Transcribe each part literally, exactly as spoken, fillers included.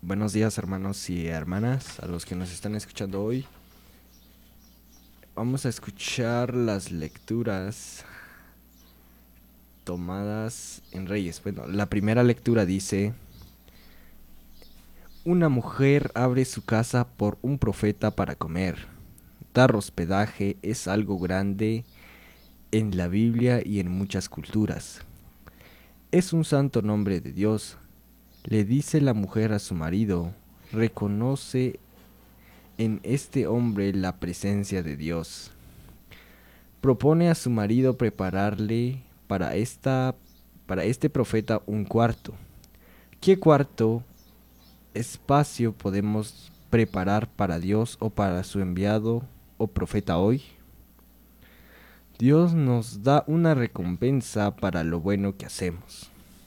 Buenos días, hermanos y hermanas, a los que nos están escuchando hoy. Vamos a escuchar las lecturas tomadas en Reyes. Bueno, la primera lectura dice: Una mujer abre su casa por un profeta para comer. Dar hospedaje es algo grande en la Biblia y en muchas culturas. Es un santo nombre de Dios. Le dice la mujer a su marido: reconoce en este hombre la presencia de Dios. Propone a su marido prepararle para esta para este profeta un cuarto. ¿Qué cuarto espacio podemos preparar para Dios o para su enviado o profeta hoy? Dios nos da una recompensa para lo bueno que hacemos.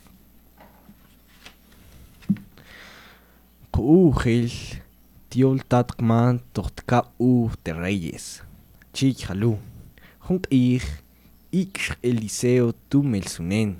Kuugil tiol tatman totka u de reyes. Chik halu. Junt ich ik Eliseo tu melsunen.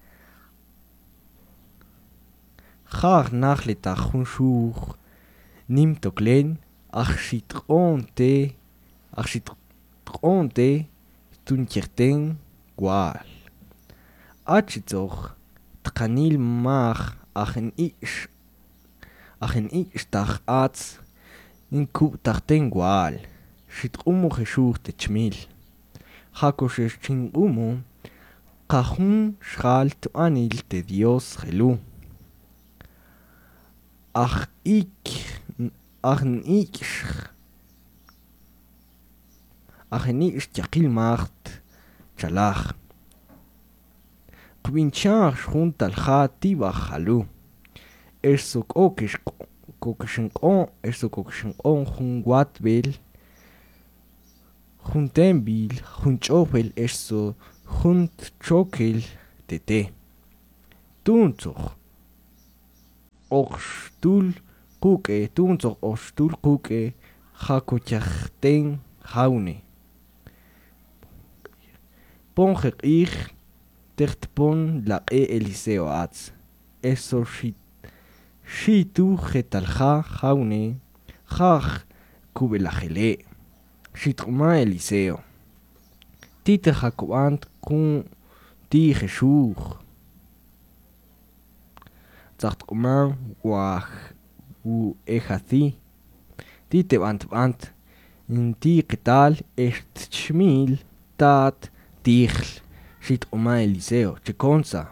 Char nachleta junshur nim toklen achitronte achitronte tunkirten gual. Achitzoch tkanil mach achen ish achen ish tach ats in ku tachten gual. Shitrumu jeshur techmil. Hakoshes chingumu kahun shal tuanil de Dios gelu. Ach ik ach ik ach ik yakil macht chalach. Quinchar junta al hati bajalu. Eso kokish kokishin on eso kokishin on jun watbil juntembil junchopel eso junt chokel tete. Tunzoch Oxtul kuke tunzoch oxtul kuke hakochachten jaune. Ponjek ich techtpon la e Eliseo ats. Eso shit shitu getalja jaune jaj kubelajele. Shitruma Eliseo. Tite jacoant kun ti jesús. Zachtuma waj u ejati. Tite bant bant. In ti ketal est chmil tat tichl. Shitruma Eliseo. Checonza.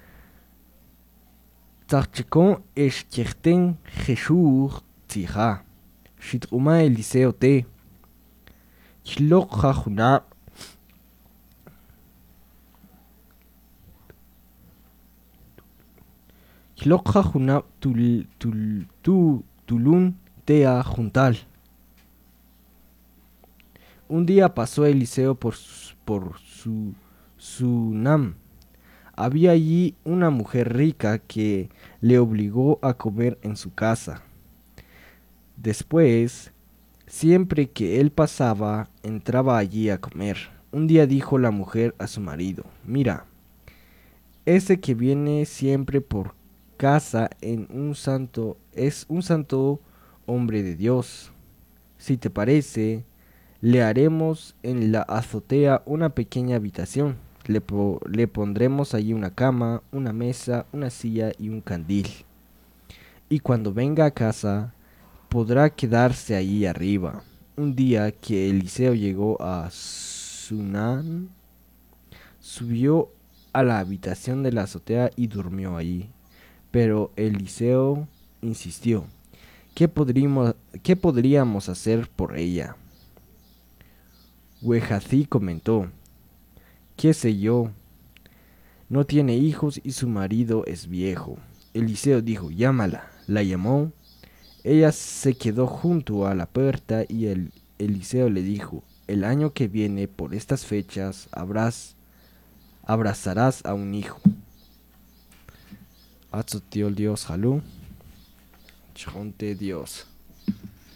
Zachchekon est chechten jesús tija. Shitruma Eliseo te. Chlok jajuna. Chlok jajuna tul tul tu tulun tea juntal. Un día pasó Eliseo por, por su Sunam. Había allí una mujer rica que le obligó a comer en su casa. Después, siempre que él pasaba, entraba allí a comer. Un día dijo la mujer a su marido: mira, ese que viene siempre por casa en un santo es un santo hombre de Dios. Si te parece, le haremos en la azotea una pequeña habitación. Le, po le pondremos allí una cama, una mesa, una silla y un candil. Y cuando venga a casa, podrá quedarse allí arriba. Un día que Eliseo llegó a Sunam, subió a la habitación de la azotea y durmió allí. Pero Eliseo insistió: ¿Qué podríamos, qué podríamos hacer por ella? Gehazi comentó: ¿qué sé yo? No tiene hijos y su marido es viejo. Eliseo dijo: llámala. La llamó. Ella se quedó junto a la puerta y el Eliseo le dijo: el año que viene por estas fechas habrás, abrazarás a un hijo. Atzotiol Dios halú. Chonte Dios.